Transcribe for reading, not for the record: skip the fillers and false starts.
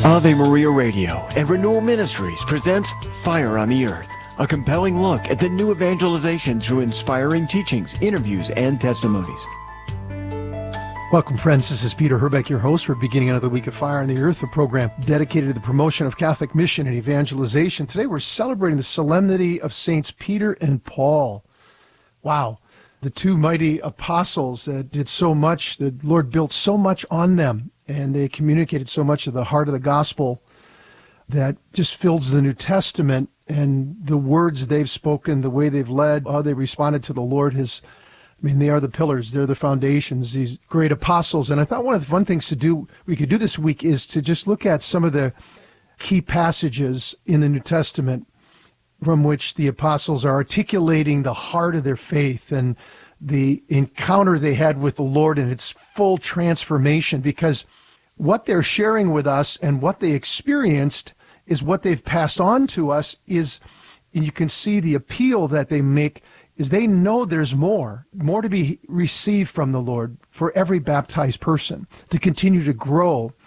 Ave Maria Radio and Renewal Ministries presents Fire on the Earth, a compelling look at the new evangelization through inspiring teachings, interviews, and testimonies. Welcome, friends. This is Peter Herbeck, your host. We're beginning another week of Fire on the Earth, a program dedicated to the promotion of Catholic mission and evangelization. Today we're celebrating the solemnity of Saints Peter and Paul. Wow. The two mighty apostles that did so much, the Lord built so much on them, and they communicated so much of the heart of the gospel that just fills the New Testament, and the words they've spoken, the way they've led, how they responded to the Lord they are the pillars, they're the foundations, these great apostles. And I thought one of the fun things we could do this week is to just look at some of the key passages in the New Testament from which the apostles are articulating the heart of their faith and the encounter they had with the Lord and its full transformation, because what they're sharing with us and what they experienced is what they've passed on to us and you can see the appeal that they make is they know there's more to be received from the Lord for every baptized person to continue to grow